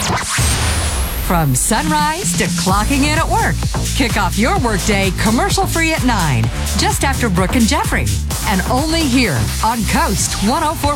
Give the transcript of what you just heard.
From sunrise to clocking in at work. Kick off your workday commercial-free at 9, just after Brooke and Jeffrey. And only here on Coast 104.